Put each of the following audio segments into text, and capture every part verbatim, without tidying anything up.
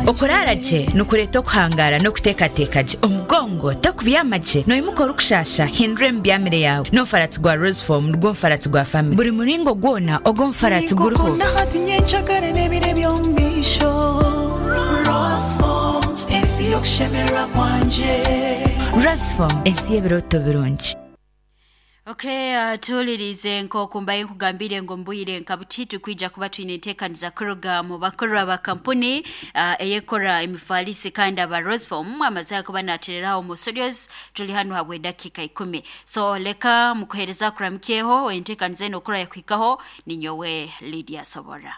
okuraraje nukureto kuhangara no kutekatekaje omugongo takubiyamaje no imukora ukushasha hindure mbyamire yawe no farati gwa Rose Form rwo farati gwa family buri muringo gwona ogo farati guruho nahati nyenchakare nebire byombisho Rose Form esi yokushemera kwanje Rose Form esi yebiroto birungi. Okay, uh, tulirize nko kumbaye nkugambire ngo mbuyire nkabutitu kwija kuba twinitekanza kuruga mu bakora ba kampuni uh, eyekora emifalisi kandi aba Rose Form amazaya kuba natereraho mu studios tuli hano habwe dakika ikumi. So leka mukohereza kuramikeho entekanze no kura yakwikaho ninyowe Lydia Sobora.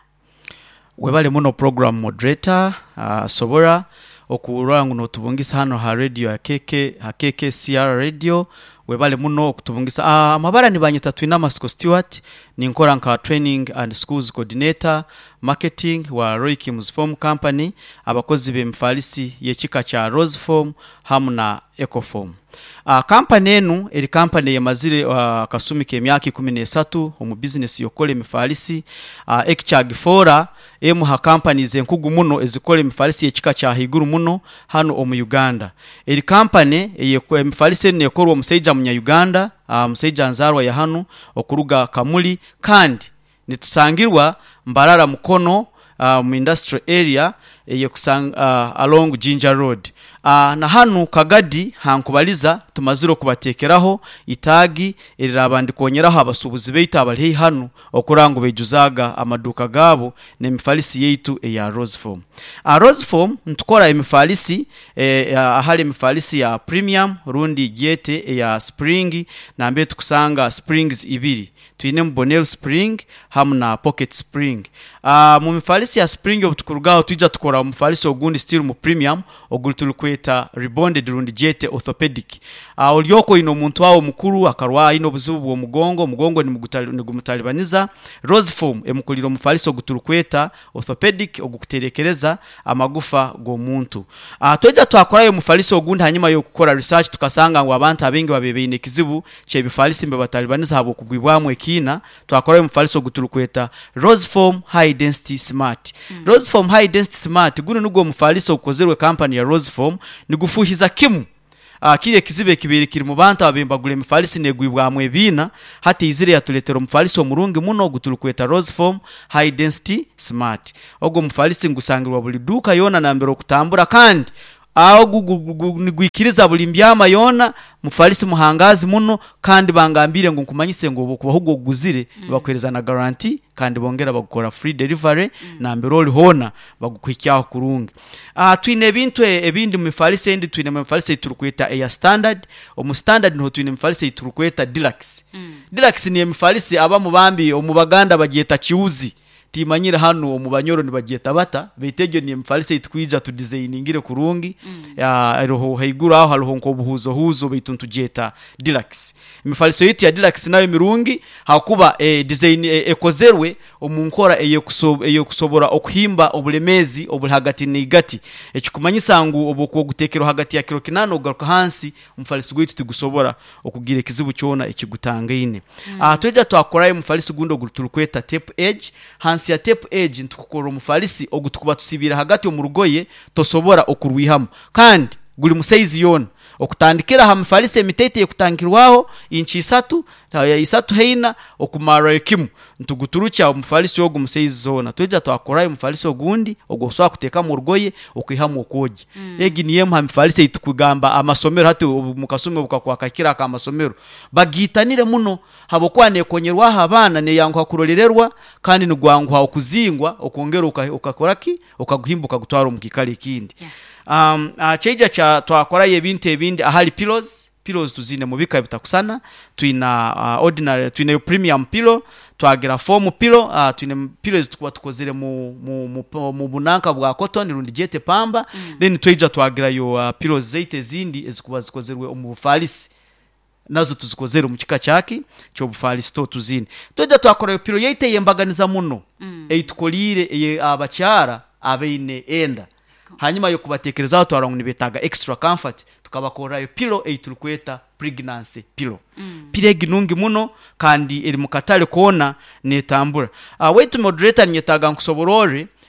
Webale muno program moderator uh, Sobora okurangu no tubungisa hano ha radio ya keke ha keke C R radio webale muno okutubungisa ah mabara ni banyita twina Masco Stewart ni nkora nka training and schools coordinator marketing wa Roy Kim's Form Company abakozi b'emfalisi yekika cha Rose Form hamuna Ecoform. Uh, company enu eri company yamazire uh, kasumike emyaka kumi n'esatu omu business yokole emifalisi uh, ekchagifora emu ha companies enkugu muno ezikole emifalisi yekika cha higuru muno hano omu Uganda. Eri company eyeko emifalisi nekorwa omuseija munya Uganda uh, museija nzarwa ya hano okuruga Kamuli kandi nitusangirwa Mbarara Mukono uh, mu industrial area eyekusang uh, along Ginger Road. Uh, na hanu Kagadi hankubaliza tumaziro kubatekeraho itagi erirabandi konyeraho abasubuzi beita abali hanu okurango bejuzaga amaduka gabo nemifalisi yeitu eya Rose Form. A uh, Rose Form ntukora emifalisi eh, ahali emifalisi ya premium rundi gete eya spring na mbe tukusanga springs ibiri tuine Mbonel Spring hamuna Pocket Spring. Uh, mu mifalisi ya spring obutukurugaho tuija tukora mufalisi ogundi steel mu premium ogulitulukweta rebonded rundi jete orthopedic. Uh, ulioko ino muntu wao mukuru akarwa ino buzubu bwo mugongo mugongo ni mugumutalibaniza Rose Form emukuliro mufalisi ogutulukweta orthopedic ogukuterekereza amagufa go muntu. Uh, tuija twakora yo mufalisi ogundi hanyuma yo gukora research tukasanga ngo abantu abenge babebeye kizibu che bifalisi mbe batalibaniza habo kugwibwamwe kina twakora yo mufalisi ogutulukweta Rose Form High Density Smart. Mm. Rose Form High Density Smart guno nugo mufalisi okozerwe company ya Rose Form nigufuhiza kimu uh, kire kizibe kibiri kiri mu bantu abembagule mufalisi negwibwamwe bina hati izire yatuletero mufalisi omurungi muno gutulukweta Rose Form High Density Smart. Ogo mufalisi ngusangirwa buli duka yona na mbero kutambura kandi aho nigwikiriza buli mbyama yona mufalisi muhangazi muno kandi bangambire ngo nkumanyise ngo kubahubwo guzire mm. bakwereza na guarantee kandi bongera bagukora free delivery mm. na mbero hona bagukwikiaho kurungi. Ah uh, twine ebintu ebindi mufalisi endi twine mufalisi turukweta ya standard omu standard no twine mufalisi turukweta deluxe. Mm. Deluxe ni mufalisi aba mubambi omubaganda bagieta chiuzi timanyira hano omubanyoro nibageta bata betejo ni mfalise itkwija tu designingire kurungi mm. ya roho haigura aho halo nko buhuzo huzo beituntu jeta deluxe mfalise yitu ya deluxe nayo mirungi hakuba e, design e, ekozerwe omunkora eye kusob eye kusobora okuhimba obulemezi obulhagati nigati ekikumanyisa ngo oboko gutekero hagati ya kiro kinano ugaruka hansi mfalise gwitu tugusobora okugire kizibu cyona ekigutanga ine mm. ah tweja twakora mfalise gundo gutulukweta tape edge hansi ya tape edge ntukukora umufalisi ogutukuba tusibira hagati yo mu rugoye tosobora okurwihamo kandi guli mu size yona okutandikira ha mfalisi emitete yekutangirwaho inchi isatu ya isatu heina okumara ekimu ntuguturucha umufalisi ogu mu size zona tweja twakora umufalisi ogundi ogoswa kuteka mu rugoye okwihamu okoje mm. egi niye mu mfalisi itukugamba amasomero hati mukasume bukakwakakira ka amasomero bagitanire muno habokwane konyerwa habana ne yangu hakurorererwa kandi nugwangu okuzingwa okongera ukakoraki ukaguhimbuka gutwara mu kikali kindi yeah. Um uh, cheja cha twakora yebintu ebindi ahali pillows pillows tuzine mubika bitakusana twina uh, ordinary twina premium pillow twagira foam pillow uh, twina pillows tukwa tukozere mu mu, mu, mu bunanka bwa cotton rundi jete pamba mm. then tweja twagira yo uh, pillows zeite zindi ezikuba zikozerwe omufalisi nazo tuzikozere mu kika cyaki cyo bufalisi to tuzine tweja twakora yo pillow yeite yembaganiza muno mm. eitukolire abacyara abeine enda hanyuma yo kubatekerezaho twarangu nibetaga extra comfort tukabakora yo pillow eiturukweta pregnancy pillow mm. piregi nungi muno kandi eri mukatale kona netambura uh, wetu moderator nyetaga nkusoborore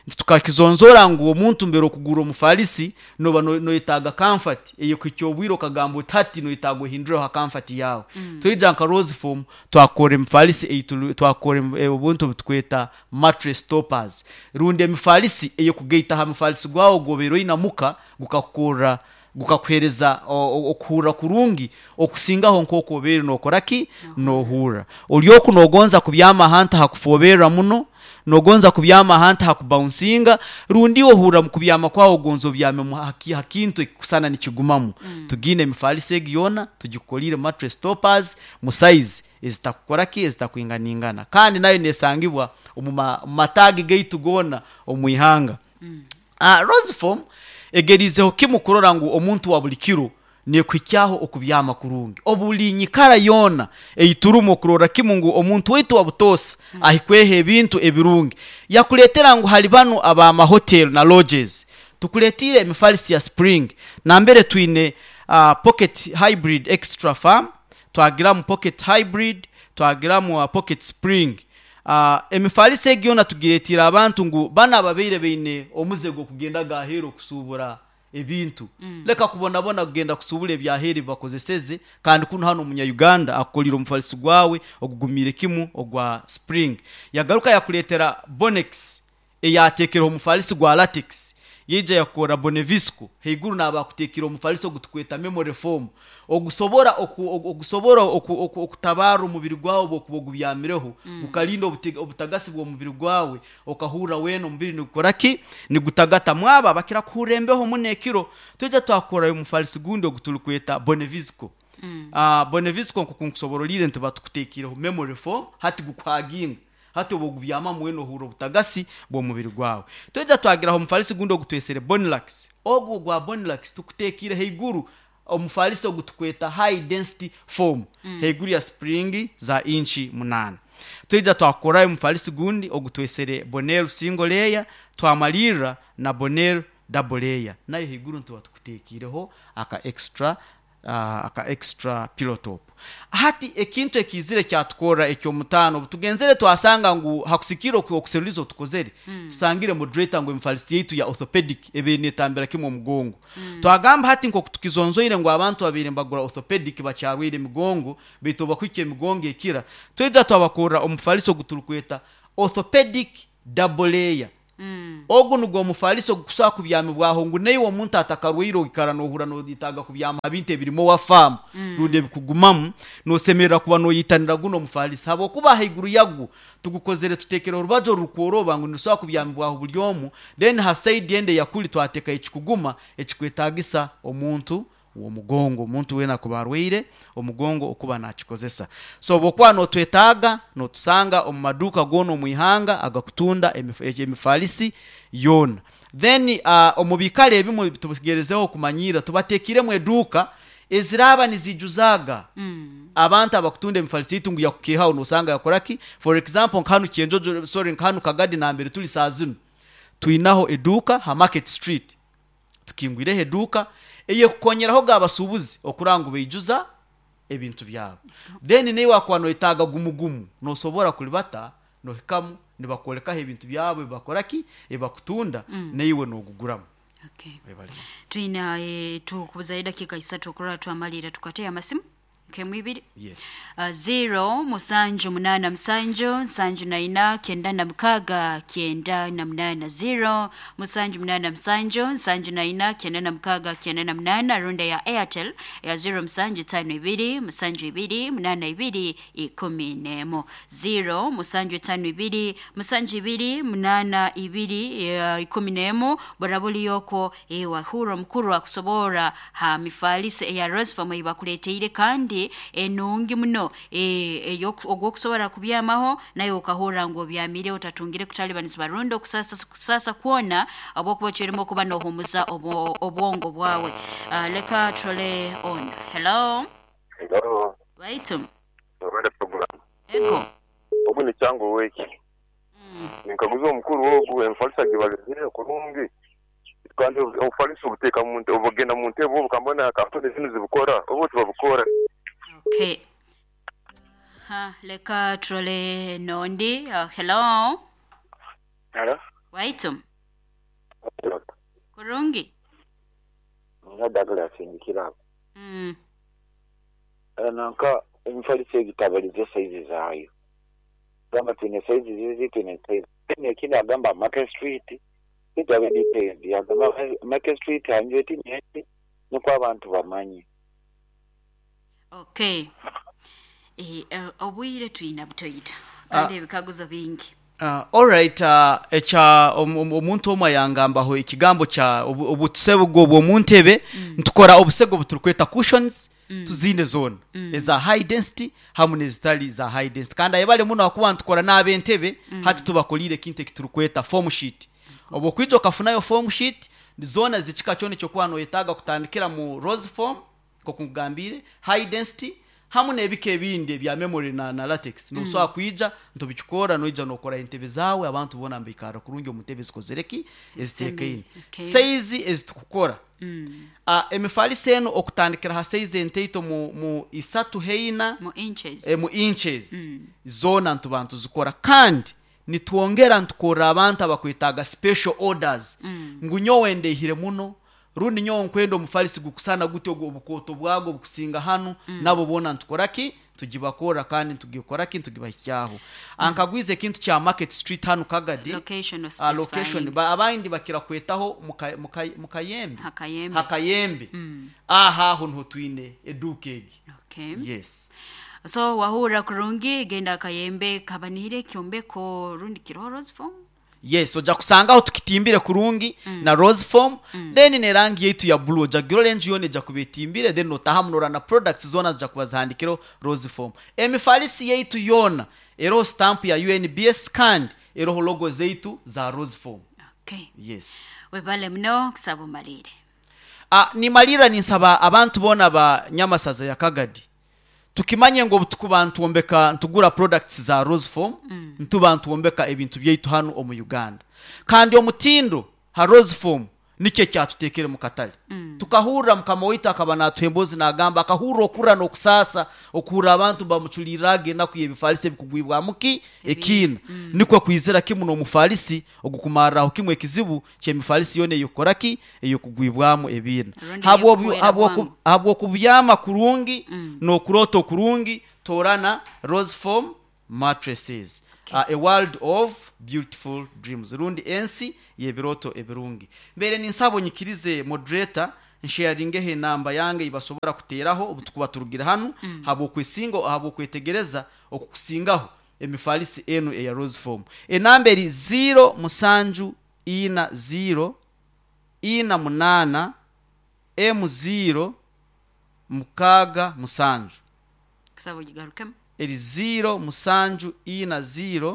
tukakizonzora ngo omuntu mbere okugura omufalisi noba no, no itaga comfort eyo kicyobwiro kagambo tati no itago hindura ha comfort yawe mm. Tuija nka rose form twakore mfalisi eyo twakore obuntu butweta mattress toppers runde mfalisi eyo kugeita ha mfalisi gwawo gobero inamuka gukakora gukakuhereza okura kurungi okusingaho nkoko bere nokoraki no hura olyoku nogonza kubyama hanta hakufobera muno nogonza kubyama hanta hakubouncinga rundi ohura mukubyama kwawo gonzo byame mu haki hakinto kusana nikigumamu mm. Tugine mifalisi egiyona tugikolire mattress toppers mu size ezitakukoraki ezitakuinganingana kandi nayo nesangibwa omuma matagi gate gona omuyihanga mm. Ah rose form egerizeho kimukurora ngo omuntu wa bulikiro ne kwicyaho okubyama kurungi obulinyi kara yona eyiturumo kurora kimungu omuntu wetu wa butosa mm. Ahikwehe ebintu ebirungi yakuletera ngo hali banu aba ama hotel na lodges tukuletire emifalisi ya spring na mbere twine uh, pocket hybrid extra farm twagira mu pocket hybrid twagira mu uh, pocket spring Uh, emifalisi egiyona tugiretira abantu ngo bana babeire beine omuzego kugenda gahero kusubura ebintu mm. Leka kubona bona kugenda kusubura ebyaheri bakozeseze kandi kuno hano munya Uganda akolira omufalisi gwawe ogugumire kimu ogwa spring yagaruka yakuletera Bonex eyatekera omufalisi gwa latex yeje yakora Bonevisco heiguru nabakutekira omufalisi ogutukweta memory foam ogusobora ogusobora okutabara umubiri gwawe bokubogubyamireho mm. Ukalindo obutagasi bwo mubiri gwawe okahura weno mubiri nikoraki nigutagata mwaba bakira kurembeho munekiro tujya twakora umufalisi gundi ogutulukweta Bonevisco mm. Ah Bonevisco nkukunkusoborolire ntibatukutekireho memory foam hati gukwaginga hati obogubyama mweno huro butagasi bwo mubiri gwawe tujya twagiraho umufalisi gundo gutwesere Bonelax ogu gwa Bonelax tukutekire heiguru omufalisi ogutukweta high density foam mm. Heiguru ya spring za inchi munana tujya twakora umufalisi gundi ogutwesere Bonel single layer twamalira na Bonel double layer nayo heiguru ntu batukutekireho aka extra uh, aka extra pillow top hati ekintu ekizire kyatukora ekyo mutano butugenzere twasanga ngo hakusikiro ku okuserulizo tukozere mm. Tusangire moderator ngo imfalisi yitu ya orthopedic ebene tambera kimo mugongo mm. Twagamba hati nko kutukizonzoire ngo abantu babire mbagura orthopedic bacyarwire migongo bitoba kwike migongo ekira tweza twabakora omufalisi ogutulukweta orthopedic double layer Mm. Ogu nugo mufaliso gusa kubyama bwaho ngo neyo omuntu atakarwiro ikarano hura no ditaga kubyama binte birimo wa farm mm. Runde bikugumamu no semera kuba no yitanira guno mufaliso habo kuba higuru yagu tugukozere tutekera urubajo rukoroba ngo nusa kubyama bwaho bulyomu then ha side ende yakuli twateka ikikuguma ekikwetagisa omuntu uwo mugongo umuntu wena kubarwire omugongo okuba nakikozesa so bokwano twetaga no tusanga omumaduka gono muihanga agakutunda emifalisi yona then uh, omubikale ebimu tubugerezeho kumanyira tubatekire mu eduka eziraba nizijuzaga mm. Abantu abakutunda emifalisi itungu yakukeha unosanga yakoraki for example nkanu kienjojo sorry nkanu kagadi na mbere tuli sazinu tuinaho eduka ha Market Street tukingwire eduka eye kukonyeraho gabasubuzi okuranga bejuza ebintu byabo then ne wakwano itaga gumugumu no sobora kulibata no hikamu nibakoleka ebintu byabo bakoraki ebakutunda mm. Neiwe no guguramu okay tuina e, tukubuza dakika isatu okura twamalira tukate amasimu kemwibiri yes uh, zero musanju munana musanju sanju naina kenda na mkaga kenda na mnana zero musanju munana musanju sanju naina kenda na mkaga kenda na mnana runda ya Airtel ya zero musanju tano ibiri musanju ibiri munana ibiri ikumi nemo zero musanju tano ibiri musanju ibiri munana ibiri uh, ikumi nemo borabuli yoko e wahuro mkuru wa kusobora ha mifalisi ya Rosform ibakuleteire kandi enungi muno e ogwokusobora kubyamaho nayo okahora ngo byamire utatungire kutalibaniza barundo kusasa kusasa kuona abokubocheremo kuba no humuza obo, obongo bwawe uh, leka trole on hello hello wait wale program ego obu ni chango weki mm. Nikaguzo omukuru wogu enfalisa gibagire kurungi kandi ofalisa ubuteka muntu obogenda muntu ebo kambona kafune zinu zibukora obo tubukora. Okay. Ha, leka trole nondi. Uh, hello. Hello. Waitum. Kurungi. Nga Douglas ndikira. Mm. Nanka emifalisi egitabalize size zaayo. Gamba tine size zizi tine size. Tine kina agamba Market Street. Itabe details ya gamba Market Street anjeti nyeti nokwa abantu bamanyi. Okay. Eh uh, obwire tuina butoyita. Kandi ebikaguzo bingi. Uh, all right uh, echa omuntu omwe yangambaho ikigambo cha obutsebu bwo bwo muntebe mm. ntukora obusego buturukweta cushions mm. tuzinde zone mm. eza high density hamwe zitali za high density kandi ayebale muno akuba ntukora nabe ntebe mm. hati tubakolire kinte kiturukweta form sheet mm. obo kwizo kafunayo form sheet zone zichika cyone cyo kwano yetaga kutandikira mu rose form ko kugambire high density hamwe nebike binde bya memory na, na latex no mm. so akwija ntobikora noija nokora intebe zawe abantu bona mbikara kurungi omutebe zikozereki ezitekeine okay. Size ezitukukora mm. a emifali seno okutandikira ha size enteito mu, mu isatu heina mu inches e mu inches mm. zona ntubantu zikora kandi nituongera ntukora abantu abakwitaga special orders mm. ngunyo wende hire muno rundi nyo nkwendo mufalisi gukusana gute obukoto bwago bukusinga hano mm. nabo bona ntukoraki tugibakora kandi tugikoraki tugibahyaho mm. ankagwize kintu cha Market Street hano Kagadi location of uh, location ba abandi bakira kwetaho mukayembe muka, hakayembe hakayembe mm. aha honho twine edukegi okay yes so wahura kurungi genda kayembe kabanire kyombe ko rundi kiro rose form yes oja kusanga aho tukitimbire kurungi mm. na rose form mm. then ne rangi yetu ya blue oja orange yone ja kubetimbire then notahamnora na products zona ja kubazandikiro rose form emifalisi yetu yona ero stamp ya U N B S kandi ero logo zetu za rose form okay yes webale mno kusaba malire ah ni malira ninsaba abantu bona ba Nyamasaza ya Kagadi tukimanye ngo butukubantu ombeka ntugura products za rose form mm. ntubantu ombeka ebintu byeitu hano omu Uganda kandi omutindo ha rose form nike cyatutekere mu katali mm. tukahura mukamoita akabana atwembozi na agamba akahura okura no kusasa okura abantu bamuculirage nakuye bifalise bikugwibwa muki ekina mm. niko kwizera kimuno mufalisi ogukumara okimwe kizibu cye mifalisi yone yokoraki eyo kugwibwamu ebina habwo habwo habwo kubyama kurungi mm. no kuroto kurungi torana rose form mattresses okay. uh, a world of beautiful dreams rundi ensi yebiroto ebirungi mbere ninsabo nyikirize moderator nsharinge he namba yange ibasobora kuteraho obutukuba turugira hano mm. habo kwesingo habo kwetegereza okukusingaho emifalisi enu ya rose form e namberi zero musanju ina zero ina munana m zero mukaga musanju kusabo gigarukemo eri zero musanju ina zero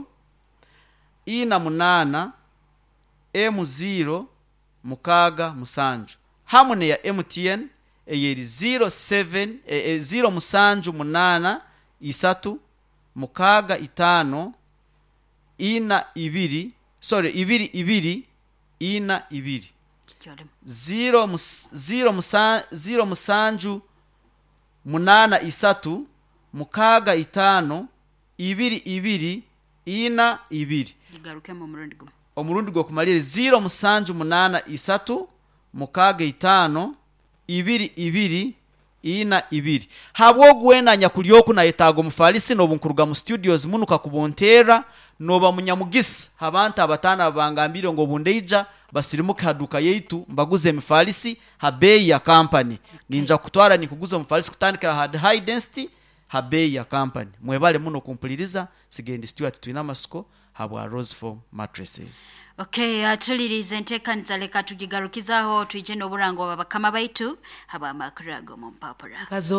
ina munana m zero mukaga musanju hamune ya M T N eyeri zero seven e, e, zero musanju munana isatu mukaga itano ina ibiri sorry ibiri ibiri ina ibiri zero mus, zero musa, zero musanju munana isatu mukaga itano ibiri ibiri ina ibiri igaruke mu murundi go omurundi go kumalire zero musanju munana isatu mukaga itano ibiri ibiri ina ibiri habwo gwenanya kulyoku na etago mufalisi no bunkuruga mu studios munuka kubontera noba munyamugisa abantu abatana bangambire ngo bundeija basirimuke haduka yeitu mbaguze mufalisi habei ya company okay. Ninja kutwara ni kuguza mufalisi kutandikira had high density habei ya company mwebale muno kumpuliriza sigende Stuart twina masiko habwa rose form mattresses okay atulirize ntekanza leka tugigarukizaho twijene oburango babakama baitu haba makarago mu mpapura